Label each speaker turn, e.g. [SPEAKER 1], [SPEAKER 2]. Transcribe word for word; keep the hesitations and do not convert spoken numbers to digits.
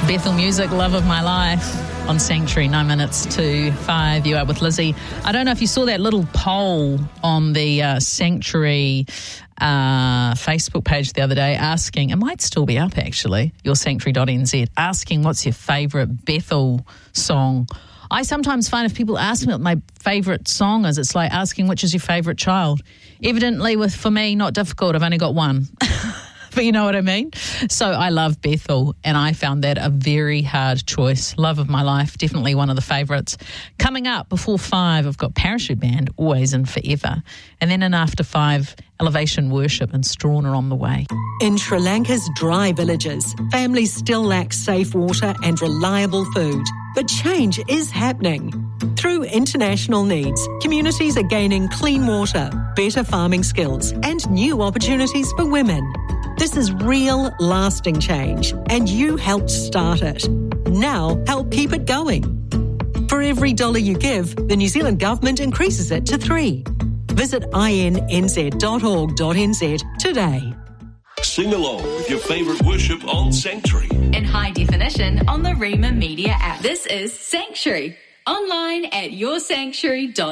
[SPEAKER 1] Bethel Music, Love of My Life on Sanctuary, nine minutes to five. You are with Lizzie. I don't know if you saw that little poll on the uh, Sanctuary uh, Facebook page the other day asking, it might still be up actually, your sanctuary dot n z, asking what's your favourite Bethel song. I sometimes find if people ask me what my favourite song is, it's like asking which is your favourite child. Evidently, with for me, not difficult. I've only got one. But you know what I mean? So I love Bethel, and I found that a very hard choice. Love of My Life, definitely one of the favourites. Coming up before five, I've got Parachute Band, Always and Forever. And then in after five, Elevation Worship and Strawn are on the way.
[SPEAKER 2] In Sri Lanka's dry villages, families still lack safe water and reliable food. But change is happening. Through international needs, communities are gaining clean water, better farming skills, and new opportunities for women. This is real, lasting change, and you helped start it. Now, help keep it going. For every dollar you give, the New Zealand Government increases it to three. Visit i n n z dot org dot n z today.
[SPEAKER 3] Sing along with your favourite worship on Sanctuary.
[SPEAKER 4] In high definition on the Rima Media app. This is Sanctuary. Online at your sanctuary dot